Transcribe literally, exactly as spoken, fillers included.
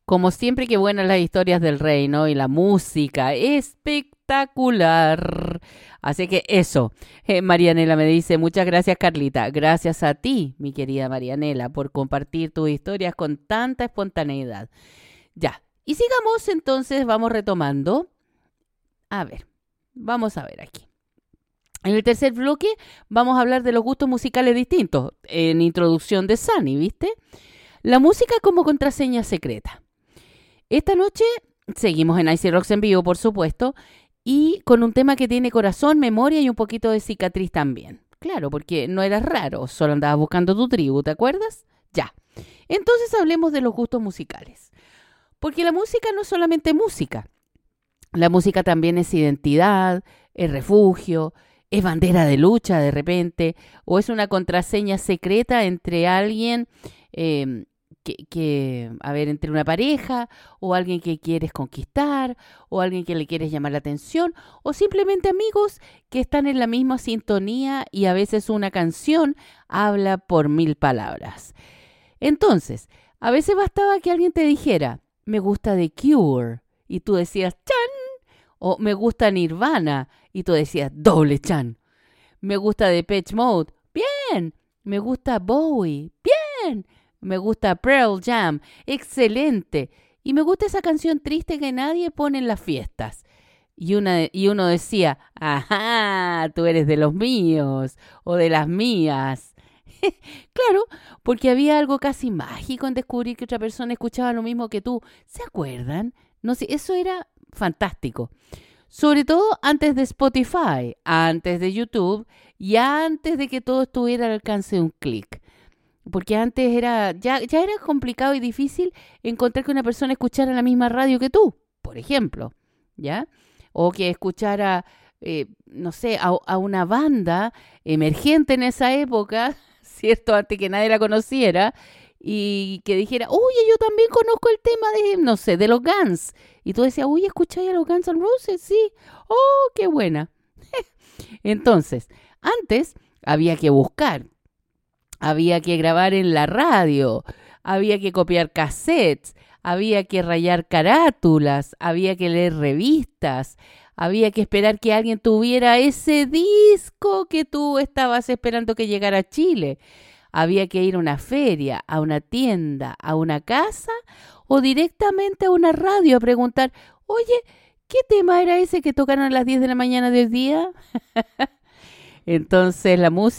Como siempre, qué buenas las historias del rey, ¿no? Y la música, espectacular. Así que eso, eh, Marianela me dice, muchas gracias Carlita. Gracias a ti, mi querida Marianela, por compartir tus historias con tanta espontaneidad. Ya, y sigamos entonces, vamos retomando. A ver, vamos a ver aquí. En el tercer bloque vamos a hablar de los gustos musicales distintos. En introducción de Sunny, ¿viste? La música como contraseña secreta. Esta noche seguimos en Icy Rocks en vivo, por supuesto, y con un tema que tiene corazón, memoria y un poquito de cicatriz también. Claro, porque no eras raro, solo andabas buscando tu tribu, ¿te acuerdas? Ya. Entonces hablemos de los gustos musicales. Porque la música no es solamente música. La música también es identidad, es refugio, es bandera de lucha de repente, o es una contraseña secreta entre alguien, eh, que, que, a ver, entre una pareja, o alguien que quieres conquistar, o alguien que le quieres llamar la atención, o simplemente amigos que están en la misma sintonía y a veces una canción habla por mil palabras. Entonces, a veces bastaba que alguien te dijera, me gusta The Cure, y tú decías, ¡chan! O me gusta Nirvana, y tú decías, doble chan. Me gusta Depeche Mode, bien. Me gusta Bowie, bien. Me gusta Pearl Jam, excelente. Y me gusta esa canción triste que nadie pone en las fiestas. Y, una, y uno decía, ajá, tú eres de los míos o de las mías. Claro, porque había algo casi mágico en descubrir que otra persona escuchaba lo mismo que tú. ¿Se acuerdan? No sé, eso era fantástico. Sobre todo antes de Spotify, antes de YouTube y antes de que todo estuviera al alcance de un clic. Porque antes era ya, ya era complicado y difícil encontrar que una persona escuchara la misma radio que tú, por ejemplo, ¿ya? O que escuchara, eh, no sé, a, a una banda emergente en esa época, ¿cierto? Antes que nadie la conociera, y que dijera, oye, yo también conozco el tema de, no sé, de los Guns. Y tú decías, uy, ¿escucháis a los Guns N' Roses? Sí. Oh, qué buena. Entonces, antes había que buscar, había que grabar en la radio, había que copiar cassettes, había que rayar carátulas, había que leer revistas, había que esperar que alguien tuviera ese disco que tú estabas esperando que llegara a Chile. Había que ir a una feria, a una tienda, a una casa o directamente a una radio a preguntar, oye, ¿qué tema era ese que tocaron a las diez de la mañana del día? Entonces la música